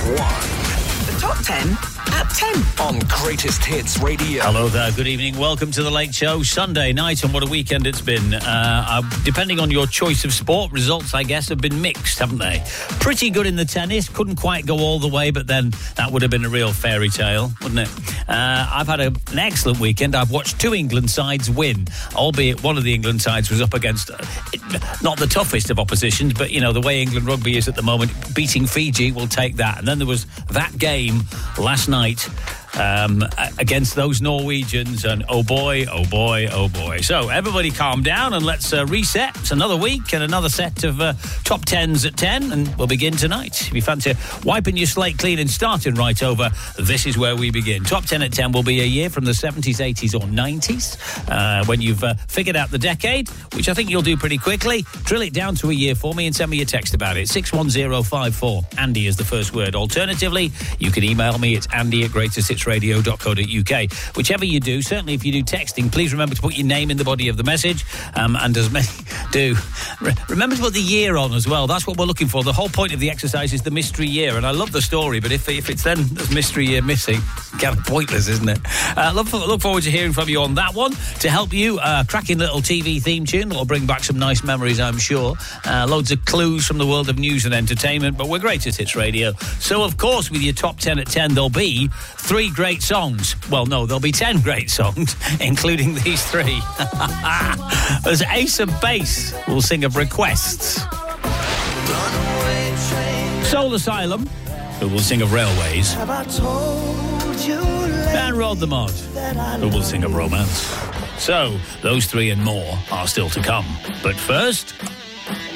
1. The top 10 at 10 on Greatest Hits Radio. Hello there, good evening. Welcome to the Late Show. Sunday night, and what a weekend it's been. Depending on your choice of sport, results, I guess, have been mixed, haven't they? Pretty good in the tennis. Couldn't quite go all the way, but then that would have been a real fairy tale, wouldn't it? I've had an excellent weekend. I've watched two England sides win, albeit one of the England sides was up against not the toughest of oppositions, but, you know, the way England rugby is at the moment, beating Fiji will take that. And then there was that game last night against those Norwegians, and oh boy. So everybody calm down and let's reset. It's another week and another set of top 10s at 10, and we'll begin tonight. If you fancy wiping your slate clean and starting right over, this is where we begin. Top 10 at 10 will be a year from the 70s, 80s or 90s. When you've figured out the decade, which I think you'll do pretty quickly, drill it down to a year for me and send me a text about it. 61054. Andy is the first word. Alternatively, you can email me. It's andy@greatesthitsradio.co.uk. Whichever you do, certainly if you do texting, please remember to put your name in the body of the message, and as many do, remember to put the year on as well. That's what we're looking for. The whole point of the exercise is the mystery year, and I love the story, but if it's then there's mystery year missing, kind of pointless, isn't it? Look forward to hearing from you on that one. To help you, cracking little TV theme tune that'll bring back some nice memories, I'm sure. Loads of clues from the world of news and entertainment, but we're Greatest Hits Radio, so of course with your top 10 at 10 there'll be 3 great songs. Well, no, there'll be 10 great songs, including these 3. As Ace of Base will sing of Requests. Soul Asylum, who will sing of Railways. And Rod the Mod, who will sing of Romance. So, those 3 and more are still to come. But first...